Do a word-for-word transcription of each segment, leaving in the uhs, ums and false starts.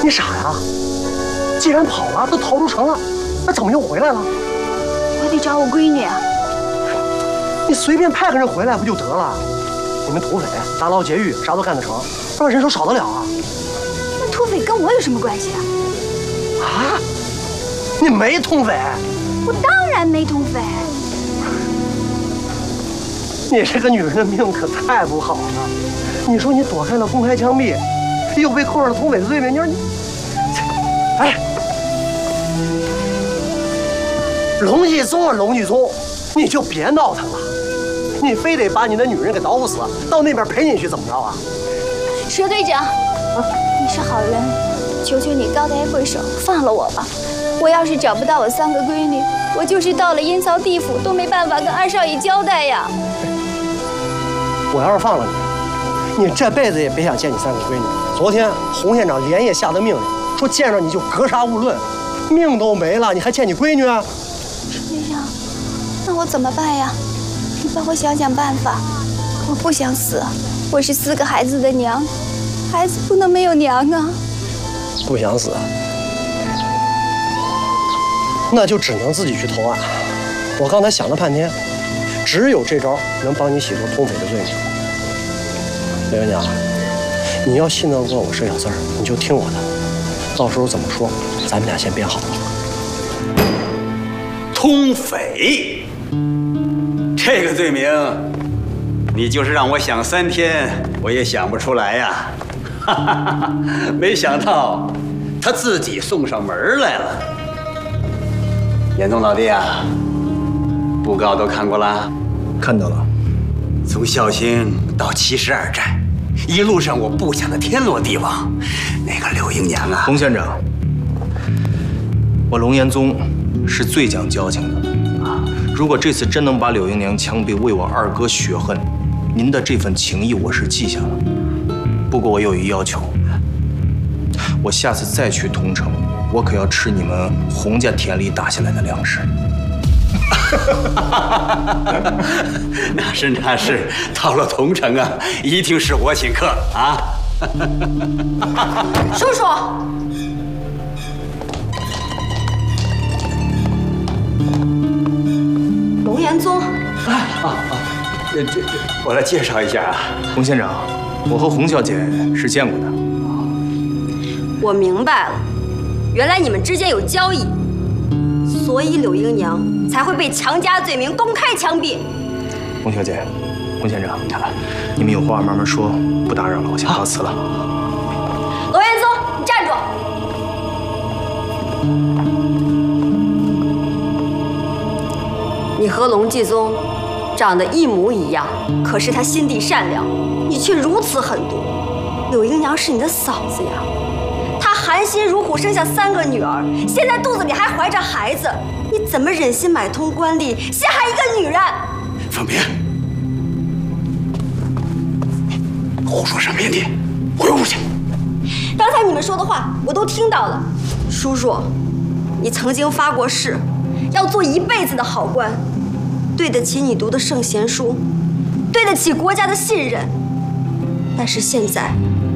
你傻呀？既然跑了，都逃出城了，那怎么又回来了？ 我得找我闺女啊！ 你随便派个人回来不就得了？你们土匪打捞劫狱，啥都干得成，不然人手少得了啊！ 那土匪跟我有什么关系啊？ 啊？你没土匪？ 我当然没土匪。 你这个女人的命可太不好了。你说你躲开了公开枪毙，又被扣上了土匪的罪名，你说你，哎，龙继宗啊，龙继宗，你就别闹腾了。你非得把你的女人给捣鼓死，到那边陪你去怎么着啊？ 佘队长，啊、你是好人，求求你高抬贵手，放了我吧。我要是找不到我三个闺女，我就是到了阴曹地府都没办法跟二少爷交代呀。 我要是放了你，你这辈子也别想见你三个闺女。昨天洪县长连夜下的命令，说见着你就格杀勿论，命都没了，你还见你闺女啊？ 佘队长，那我怎么办呀？你帮我想想办法。我不想死，我是四个孩子的娘，孩子不能没有娘啊。 不想死，那就只能自己去投案。我刚才想了半天，只有这招能帮你洗脱通匪的罪名。刘元娘，你要信得过我这小字儿，你就听我的，到时候怎么说，咱们俩先编好了。 通匪这个罪名，你就是让我想三天，我也想不出来呀！哈哈哈！没想到他自己送上门来了。严宗老弟啊，布告都看过了？ 看到了。 从孝兴到七十二寨，一路上我布下的天罗地网。那个柳英娘啊， 洪县长，我龙岩宗是最讲交情的。如果这次真能把柳英娘枪毙，为我二哥雪恨，您的这份情谊我是记下了。不过我有一要求，我下次再去桐城，我可要吃你们洪家田里打下来的粮食。 那是那是，到了桐城啊，一定是我请客啊！ 叔叔。 龙岩宗， 啊啊啊！这这，我来介绍一下啊， 洪县长，我和洪小姐是见过的。 我明白了，原来你们之间有交易，所以柳英娘才会被强加罪名公开枪毙。 洪小姐，洪县长，你们有话慢慢说，不打扰了，我先告辞了。 龙岩宗，你站住！你和龙继宗长得一模一样，可是他心地善良，你却如此狠毒。柳英娘是你的嫂子呀，她含辛茹苦生下三个女儿，现在肚子里还怀着孩子，你怎么忍心买通官吏，陷害一个女人？ 方平，胡说什么呀你？回屋去！ 刚才你们说的话我都听到了。叔叔，你曾经发过誓，要做一辈子的好官，对得起你读的圣贤书，对得起国家的信任。但是现在，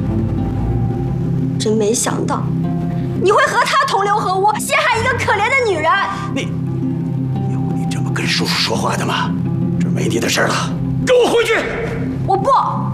真没想到，你会和他同流合污，陷害一个可怜的女人。 你，有你这么跟叔叔说话的吗？这没你的事了，跟我回去！ 我不。